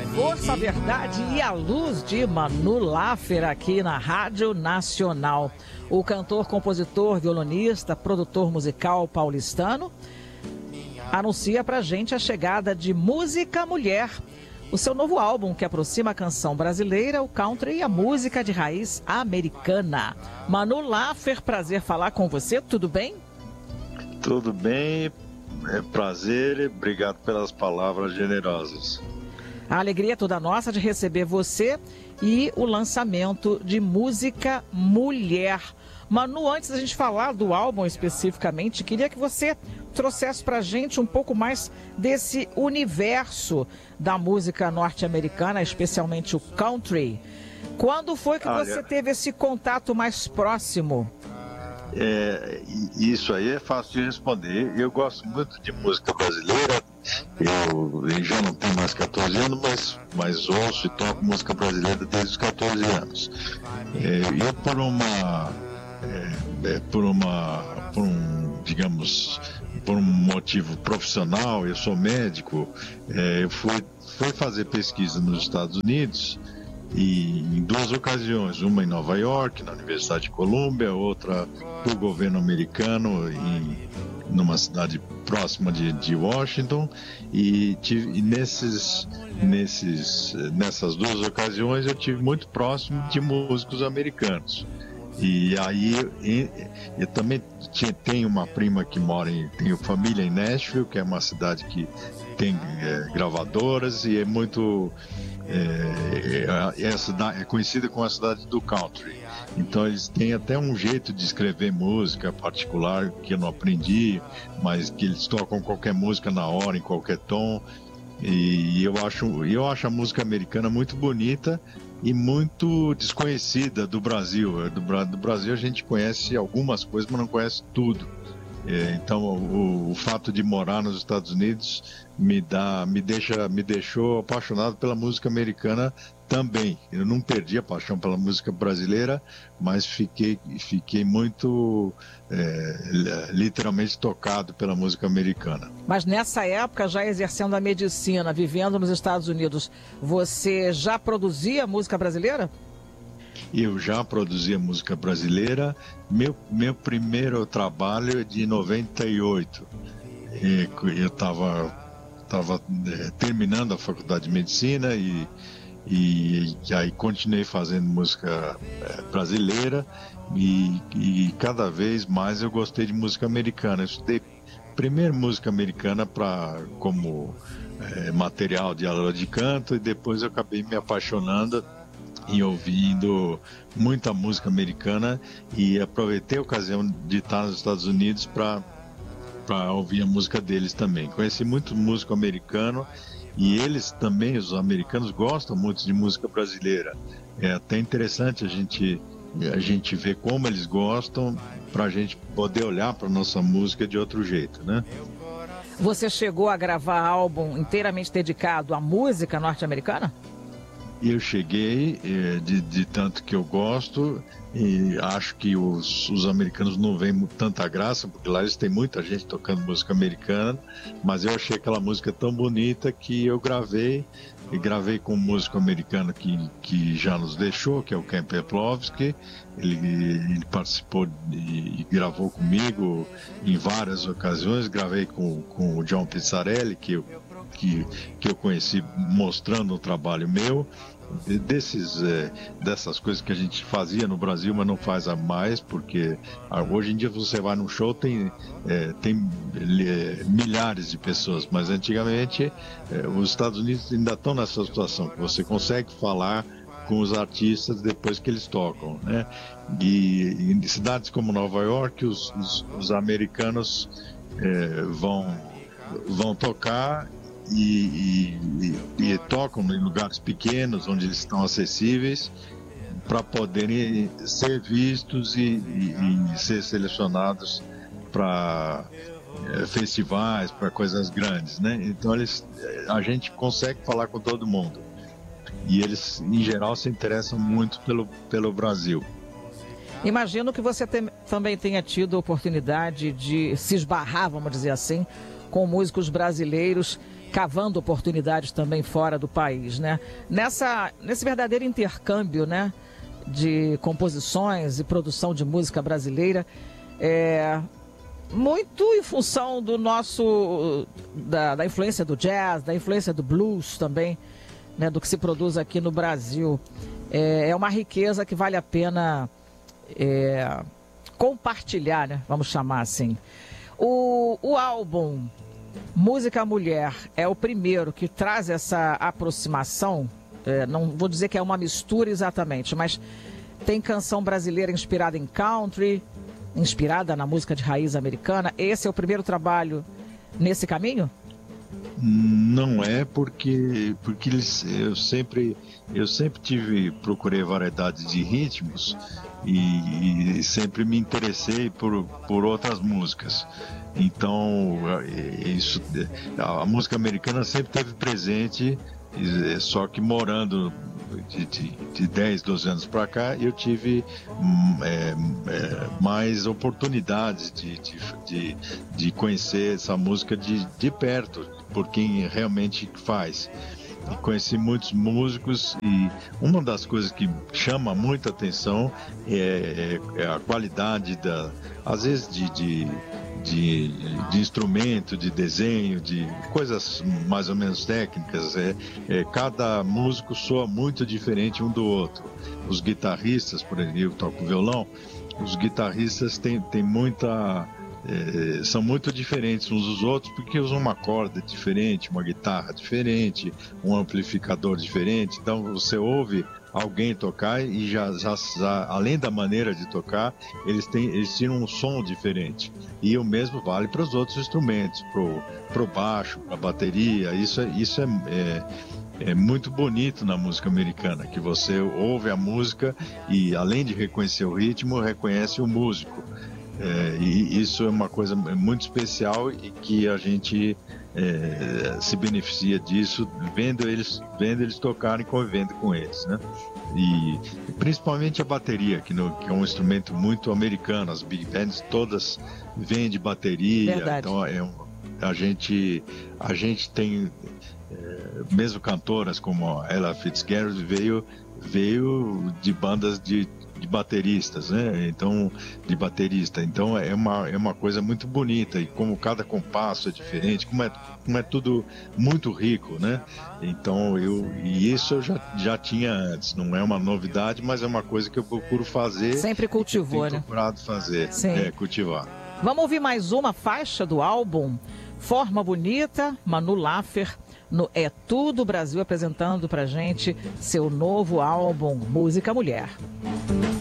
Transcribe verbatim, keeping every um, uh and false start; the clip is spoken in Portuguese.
Força, a verdade e a luz de Manu Laffer aqui na Rádio Nacional. O cantor, compositor, violonista, produtor musical paulistano anuncia pra gente a chegada de Música Mulher, o seu novo álbum que aproxima a canção brasileira, o country e a música de raiz americana. Manu Laffer, prazer falar com você, tudo bem? Tudo bem, é prazer, obrigado pelas palavras generosas. A alegria é toda nossa de receber você e o lançamento de Música Mulher. Manu, antes da gente falar do álbum especificamente, queria que você trouxesse pra gente um pouco mais desse universo da música norte-americana, especialmente o country. Quando foi que Olha, você teve esse contato mais próximo? É, isso aí é fácil de responder. Eu gosto muito de música brasileira. Eu, eu já não tenho mais catorze anos, mas, mas ouço e toco música brasileira desde os catorze anos. É, eu por uma, é, é, por uma, por um, digamos, por um motivo profissional, eu sou médico, é, eu fui, fui fazer pesquisa nos Estados Unidos. E em duas ocasiões, uma em Nova York, na Universidade de Colômbia, outra do governo americano, em numa cidade próxima de, de Washington, e, tive, e nesses, nesses, nessas duas ocasiões eu tive muito próximo de músicos americanos. E aí eu, eu também tinha, tenho uma prima que mora em, tenho família em Nashville, que é uma cidade que tem é, gravadoras e é muito É, é, é, cidade, é conhecida como a cidade do country. Então eles têm até um jeito de escrever música particular que eu não aprendi, mas que eles tocam qualquer música na hora, em qualquer tom. E eu acho, eu acho a música americana muito bonita e muito desconhecida do Brasil. Do, do Brasil a gente conhece algumas coisas, mas não conhece tudo. É, então o, o fato de morar nos Estados Unidos me dá, me deixa, me deixou apaixonado pela música americana também. Eu não perdi a paixão pela música brasileira, mas fiquei, fiquei muito é, literalmente tocado pela música americana. Mas nessa época, já exercendo a medicina, vivendo nos Estados Unidos, você já produzia música brasileira? Eu já produzia música brasileira. Meu, meu primeiro trabalho é de noventa e oito. E eu estava tava, é, terminando a faculdade de medicina e, e, e aí continuei fazendo música é, brasileira e, e cada vez mais eu gostei de música americana. Eu estudei primeiro música americana pra, como é, material de aula de canto e depois eu acabei me apaixonando e ouvindo muita música americana e aproveitei a ocasião de estar nos Estados Unidos para para ouvir a música deles também. Conheci muito músico americano e eles também, os americanos, gostam muito de música brasileira. É até interessante a gente a gente ver como eles gostam para a gente poder olhar para nossa música de outro jeito, né? Você chegou a gravar álbum inteiramente dedicado à música norte-americana? Eu cheguei, é, de, de tanto que eu gosto, e acho que os, os americanos não veem tanta graça, porque lá eles têm muita gente tocando música americana, mas eu achei aquela música tão bonita que eu gravei, e gravei com um músico americano que, que já nos deixou, que é o Ken Peplowski. Ele, ele participou e, e gravou comigo em várias ocasiões, gravei com, com o John Pizzarelli, que eu, que, que eu conheci mostrando o trabalho meu. Desses, é, dessas coisas que a gente fazia no Brasil, mas não faz a mais, porque ah, hoje em dia você vai num show, tem, é, tem é, milhares de pessoas, mas antigamente é, os Estados Unidos ainda estão nessa situação, que você consegue falar com os artistas depois que eles tocam, né? E em cidades como Nova York, os, os, os americanos é, vão, vão tocar E, e, e tocam em lugares pequenos onde eles estão acessíveis para poderem ser vistos e, e, e ser selecionados para é, festivais, para coisas grandes, né? Então eles, a gente consegue falar com todo mundo e eles em geral se interessam muito pelo, pelo Brasil. Imagino que você tem, também tenha tido a oportunidade de se esbarrar, vamos dizer assim, com músicos brasileiros cavando oportunidades também fora do país, né? Nessa, nesse verdadeiro intercâmbio, né, de composições e produção de música brasileira, é, muito em função do nosso, da, da influência do jazz, da influência do blues também, né, do que se produz aqui no Brasil. É, é uma riqueza que vale a pena é, compartilhar, né? Vamos chamar assim. O, o álbum Música Mulher é o primeiro que traz essa aproximação, é, não vou dizer que é uma mistura exatamente, mas tem canção brasileira inspirada em country, inspirada na música de raiz americana. Esse é o primeiro trabalho nesse caminho? Não é, porque porque eles, eu sempre eu sempre tive procurei variedade de ritmos e, e sempre me interessei por, por outras músicas. Então isso, a música americana sempre esteve presente, só que morando de, de, de dez, doze anos para cá, eu tive é, é, mais oportunidades de, de, de, de conhecer essa música de, de perto, por quem realmente faz. E conheci muitos músicos e uma das coisas que chama muita atenção é, é a qualidade, da, às vezes, de, de, de, de instrumento, de desenho, de coisas mais ou menos técnicas. É, é, cada músico soa muito diferente um do outro. Os guitarristas, por exemplo, eu toco violão, os guitarristas têm, têm muita... É, são muito diferentes uns dos outros porque usam uma corda diferente, uma guitarra diferente, um amplificador diferente. Então você ouve alguém tocar e já, já, já além da maneira de tocar, eles, têm, eles tiram um som diferente. E o mesmo vale para os outros instrumentos, para o baixo, para a bateria. Isso, é, isso é, é, é muito bonito na música americana, que você ouve a música e, além de reconhecer o ritmo, reconhece o músico. É, e isso é uma coisa muito especial e que a gente é, se beneficia disso vendo eles, vendo eles tocarem e convivendo com eles, né? E, e principalmente a bateria, que, no, que é um instrumento muito americano, as big bands todas vêm de bateria. Verdade. Então é um, a, gente, a gente tem, é, mesmo cantoras como a Ella Fitzgerald veio, veio de bandas de de bateristas, né? Então, de baterista. Então é uma, é uma coisa muito bonita e como cada compasso é diferente, como é, como é tudo muito rico, né? Então eu, e isso eu já, já tinha antes, não é uma novidade, mas é uma coisa que eu procuro fazer. Sempre cultivou, né? Procurado fazer, Sim. É, cultivar. Vamos ouvir mais uma faixa do álbum Forma Bonita, Manu Laffer, no É Tudo Brasil, apresentando pra gente seu novo álbum Música Mulher.